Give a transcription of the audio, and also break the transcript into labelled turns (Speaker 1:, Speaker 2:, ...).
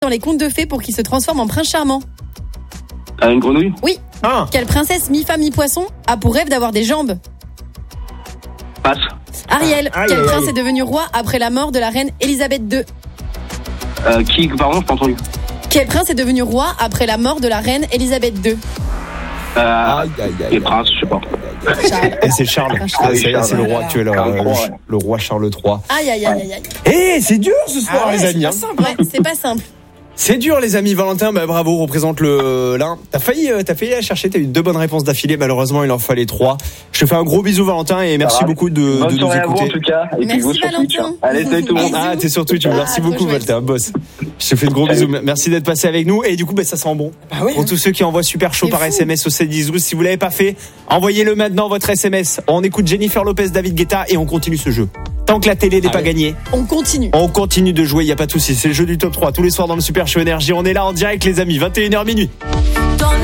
Speaker 1: dans les contes de fées pour qu'il se transforme en prince charmant?
Speaker 2: Une grenouille?
Speaker 1: Oui. Quelle princesse mi-femme mi-poisson a pour rêve d'avoir des jambes?
Speaker 2: Passe.
Speaker 1: Ariel. Quel prince est devenu roi après la mort de la reine Elisabeth II?
Speaker 2: Qui? Pardon, je pas entendu.
Speaker 1: Quel prince est devenu roi après la mort de la reine Elisabeth II?
Speaker 2: Les princes, je sais pas.
Speaker 3: Et c'est Charles. C'est le roi actuel, le roi Charles III.
Speaker 1: Aïe.
Speaker 3: C'est dur ce soir, les amis.
Speaker 1: C'est pas simple.
Speaker 3: C'est dur, les amis. Valentin, bravo, représente l'un. T'as failli la chercher. T'as eu 2 bonnes réponses d'affilée. Malheureusement, il en fallait 3. Je te fais un gros bisou, Valentin, et merci beaucoup de nous écouter.
Speaker 2: À vous, en tout cas. Et
Speaker 1: merci,
Speaker 2: puis
Speaker 1: Valentin.
Speaker 2: Allez, salut tout le monde.
Speaker 3: T'es sur Twitch. Merci beaucoup, Valentin, boss. Je te fais de gros bisous. Merci d'être passé avec nous. Et du coup, ça sent bon. Pour tous ceux qui envoient super chaud par SMS au 7-10-12. Si vous l'avez pas fait, envoyez-le maintenant, votre SMS. On écoute Jennifer Lopez, David Guetta, et on continue ce jeu. Tant que la télé n'est pas gagnée,
Speaker 1: on continue
Speaker 3: de jouer, il n'y a pas de souci. C'est le jeu du top 3 tous les soirs dans le Super Show Énergie. On est là en direct, les amis, 21h minuit.